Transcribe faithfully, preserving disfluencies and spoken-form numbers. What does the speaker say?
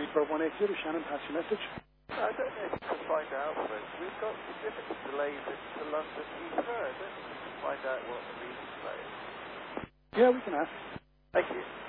for one eight zero. Shannon, pass your message. I don't know if you can find out for us. We've got significant delays into London Heathrow. I don't know if you can find out what the reason for that is. Yeah, we can ask. Thank you.